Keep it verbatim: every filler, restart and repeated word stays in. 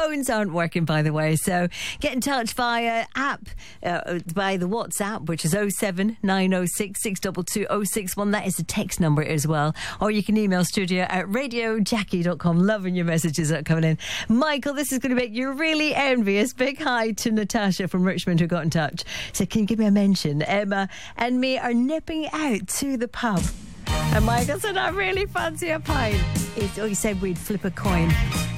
phones aren't working, by the way, so get in touch via app, uh, by the WhatsApp, which is oh seven nine oh six, six two two oh six one. That is the text number as well. Or you can email studio at radio jackie dot com. Loving your messages that are coming in. Michael, this is going to make you really envious. Big hi to Natasha from Richmond who got in touch. So can you give me a mention? Emma and me are nipping out to the pub. And Michael said, I really fancy a pint. He, oh, he said we'd flip a coin.